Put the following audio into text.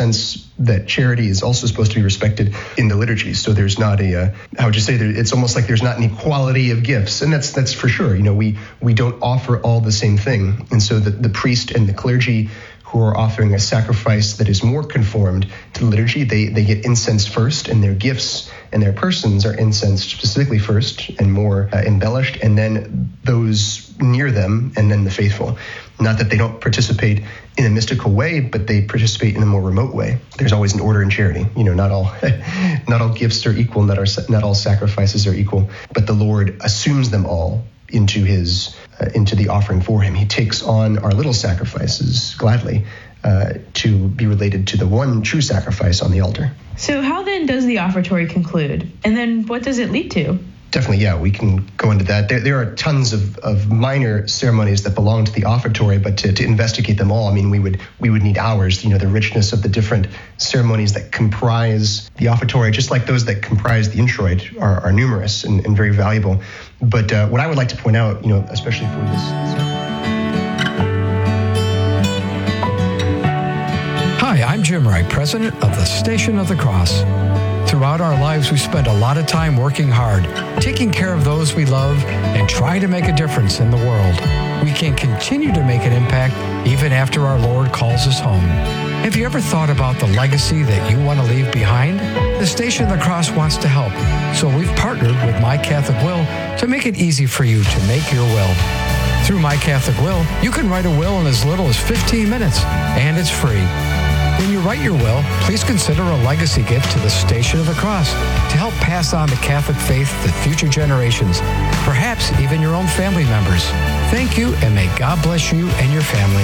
sense that charity is also supposed to be respected in the liturgy. So there's not how would you say, it's almost like there's not an equality of gifts. And that's for sure. We don't offer all the same thing. And so the priest and the clergy who are offering a sacrifice that is more conformed to the liturgy, they get incense first, and their gifts and their persons are incensed specifically first and more embellished, and then those near them, and then the faithful. Not that they don't participate in a mystical way, but they participate in a more remote way. There's always an order in charity. Not all gifts are equal, not all sacrifices are equal, but the Lord assumes them all into the offering for him. He takes on our little sacrifices gladly to be related to the one true sacrifice on the altar. So how then does the offertory conclude? And then what does it lead to? Definitely, yeah, we can go into that. There are tons of minor ceremonies that belong to the offertory, but to investigate them all, we would need hours. The richness of the different ceremonies that comprise the offertory, just like those that comprise the introit, are numerous and very valuable. But what I would like to point out, especially for this. Hi, I'm Jim Wright, president of the Station of the Cross. Throughout our lives, we spend a lot of time working hard, taking care of those we love, and trying to make a difference in the world. We can continue to make an impact even after our Lord calls us home. Have you ever thought about the legacy that you want to leave behind? The Station of the Cross wants to help, so we've partnered with My Catholic Will to make it easy for you to make your will. Through My Catholic Will, you can write a will in as little as 15 minutes, and it's free. When you write your will, please consider a legacy gift to the Station of the Cross to help pass on the Catholic faith to future generations, perhaps even your own family members. Thank you, and may God bless you and your family.